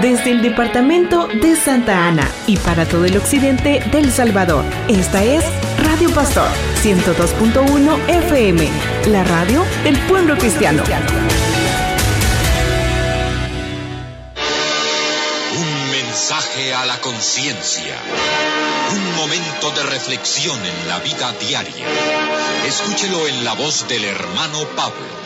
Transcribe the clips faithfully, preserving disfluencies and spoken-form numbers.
desde el departamento de Santa Ana y para todo el occidente de El Salvador. Esta es Radio Pastor ciento dos punto uno F M, la radio del pueblo cristiano. Un mensaje a la conciencia. Un momento de reflexión en la vida diaria. Escúchelo en la voz del hermano Pablo.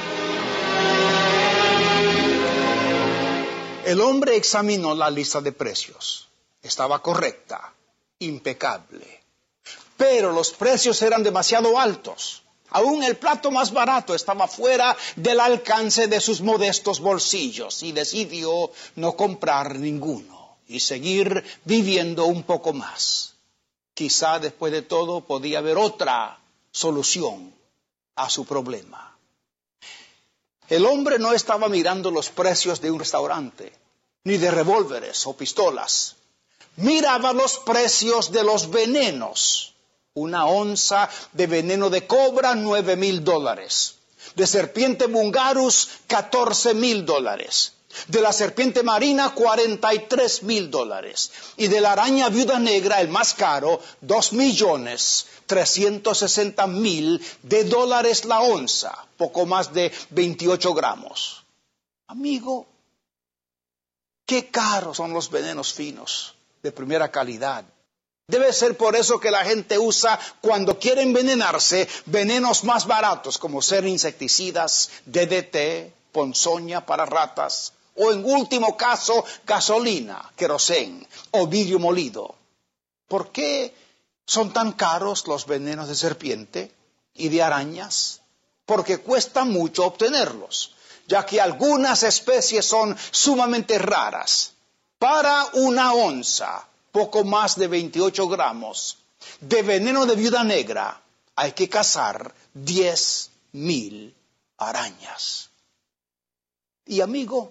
El hombre examinó la lista de precios. Estaba correcta, impecable. Pero los precios eran demasiado altos. Aún el plato más barato estaba fuera del alcance de sus modestos bolsillos y decidió no comprar ninguno y seguir viviendo un poco más. Quizá después de todo podía haber otra solución a su problema. El hombre no estaba mirando los precios de un restaurante, ni de revólveres o pistolas. Miraba los precios de los venenos. Una onza de veneno de cobra, nueve mil dólares. De serpiente bungarus, catorce mil dólares. De la serpiente marina, cuarenta y tres mil dólares. Y de la araña viuda negra, el más caro, dos millones trescientos sesenta mil de dólares la onza, poco más de veintiocho gramos. Amigo, qué caros son los venenos finos, de primera calidad. Debe ser por eso que la gente usa, cuando quiere envenenarse, venenos más baratos, como ser insecticidas, D D T, ponzoña para ratas, o en último caso, gasolina, querosén o vidrio molido. ¿Por qué son tan caros los venenos de serpiente y de arañas? Porque cuesta mucho obtenerlos, ya que algunas especies son sumamente raras. Para una onza, poco más de veintiocho gramos, de veneno de viuda negra, hay que cazar diez mil arañas. Y amigo,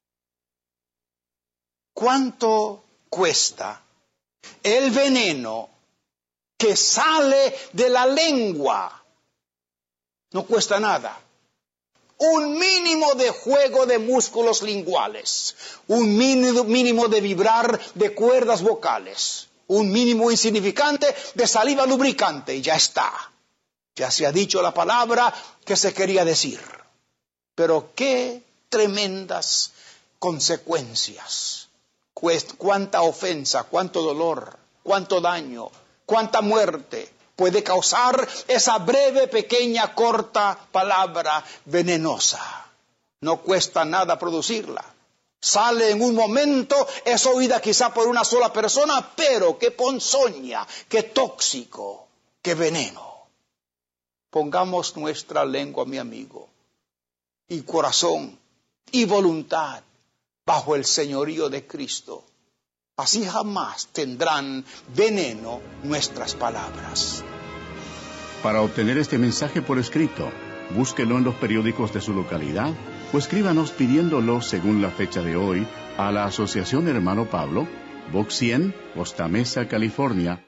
¿cuánto cuesta el veneno que sale de la lengua? No cuesta nada. Un mínimo de juego de músculos linguales, un mínimo, mínimo de vibrar de cuerdas vocales, un mínimo insignificante de saliva lubricante y ya está. Ya se ha dicho la palabra que se quería decir. Pero qué tremendas consecuencias. Cuánta ofensa, cuánto dolor, cuánto daño, cuánta muerte puede causar esa breve, pequeña, corta palabra venenosa. No cuesta nada producirla. Sale en un momento, es oída quizá por una sola persona, pero qué ponzoña, qué tóxico, qué veneno. Pongamos nuestra lengua, mi amigo, y corazón y voluntad bajo el señorío de Cristo. Así jamás tendrán veneno nuestras palabras. Para obtener este mensaje por escrito, búsquelo en los periódicos de su localidad o escríbanos pidiéndolo según la fecha de hoy a la Asociación Hermano Pablo, Box cien, Costa Mesa, California.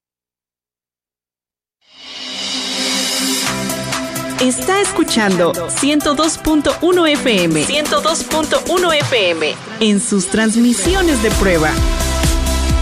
Está escuchando ciento dos punto uno F M, ciento dos punto uno F M en sus transmisiones de prueba.